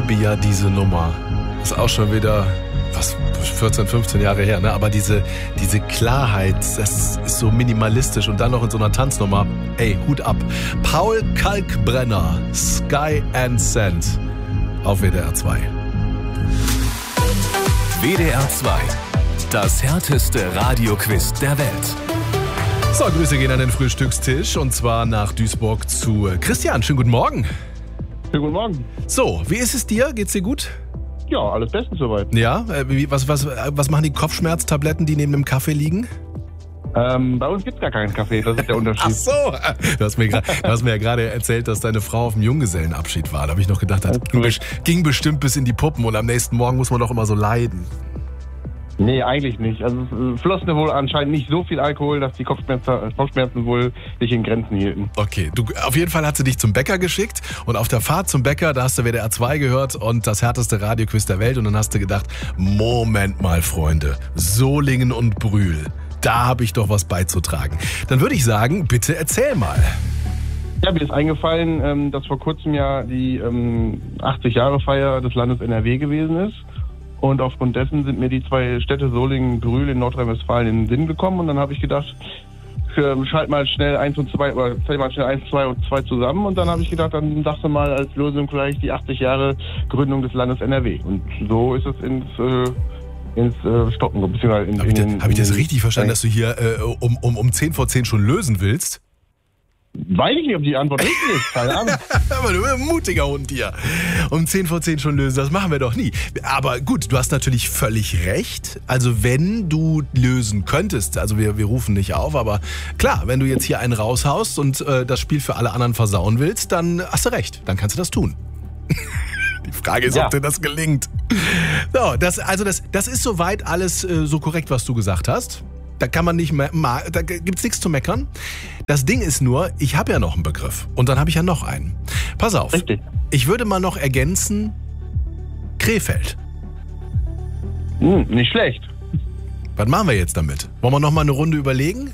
liebe ja diese Nummer. Ist auch schon wieder, 14, 15 Jahre her, ne? Aber diese Klarheit, das ist so minimalistisch und dann noch in so einer Tanznummer. Ey, Hut ab. Paul Kalkbrenner, Sky and Sand auf WDR 2. WDR 2, das härteste Radioquiz der Welt. So, Grüße gehen an den Frühstückstisch und zwar nach Duisburg zu Christian. Schönen guten Morgen. Schönen guten Morgen. So, wie ist es dir? Geht's dir gut? Ja, alles bestens soweit. Ja, was machen die Kopfschmerztabletten, die neben dem Kaffee liegen? Bei uns gibt's gar keinen Kaffee, das ist der Unterschied. Ach so, du hast mir ja gerade erzählt, dass deine Frau auf dem Junggesellenabschied war. Da habe ich noch gedacht, das ging bestimmt bis in die Puppen und am nächsten Morgen muss man doch immer so leiden. Nee, eigentlich nicht. Also es floss wohl anscheinend nicht so viel Alkohol, dass die Kopfschmerzen wohl sich in Grenzen hielten. Okay, auf jeden Fall hat sie dich zum Bäcker geschickt und auf der Fahrt zum Bäcker, da hast du WDR 2 gehört und das härteste Radioquiz der Welt und dann hast du gedacht, Moment mal, Freunde, Solingen und Brühl, da habe ich doch was beizutragen. Dann würde ich sagen, bitte erzähl mal. Ja, mir ist eingefallen, dass vor kurzem ja die 80-Jahre-Feier des Landes NRW gewesen ist. Und aufgrund dessen sind mir die zwei Städte Solingen und Brühl in Nordrhein-Westfalen in den Sinn gekommen. Und dann habe ich gedacht, schalt mal schnell 1 und 2 oder zähl mal schnell 1, 2 und 2 zusammen. Und dann habe ich gedacht, dann sagst du mal als Lösung vielleicht die 80 Jahre Gründung des Landes NRW. Und so ist es ins Stocken, beziehungsweise Habe ich das richtig verstanden, dass du hier um 10 vor 10 schon lösen willst? Weiß ich nicht, ob die Antwort richtig ist. Keine Ahnung. Aber du bist ein mutiger Hund hier. Um 10 vor 10 schon lösen, das machen wir doch nie. Aber gut, du hast natürlich völlig recht. Also wenn du lösen könntest, also wir rufen nicht auf, aber klar, wenn du jetzt hier einen raushaust und das Spiel für alle anderen versauen willst, dann hast du recht, dann kannst du das tun. Die Frage ist, ob dir das gelingt. So, das ist soweit alles so korrekt, was du gesagt hast. Da kann man nicht mehr, da gibt's nichts zu meckern. Das Ding ist nur, ich habe ja noch einen Begriff und dann habe ich ja noch einen. Pass auf. Richtig. Ich würde mal noch ergänzen, Krefeld. Nicht schlecht. Was machen wir jetzt damit? Wollen wir noch mal eine Runde überlegen?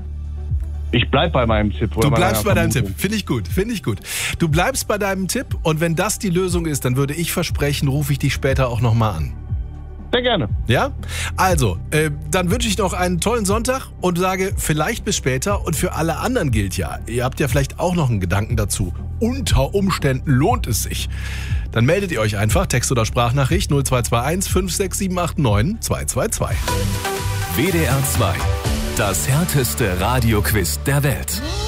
Ich bleib bei meinem Tipp. Du bleibst bei deinem Tipp. Finde ich gut. Du bleibst bei deinem Tipp und wenn das die Lösung ist, dann würde ich versprechen, rufe ich dich später auch noch mal an. Sehr gerne. Ja? Also, dann wünsche ich noch einen tollen Sonntag und sage vielleicht bis später. Und für alle anderen gilt ja, ihr habt ja vielleicht auch noch einen Gedanken dazu. Unter Umständen lohnt es sich. Dann meldet ihr euch einfach, Text oder Sprachnachricht 0221 56789 222. WDR 2, das härteste Radioquiz der Welt.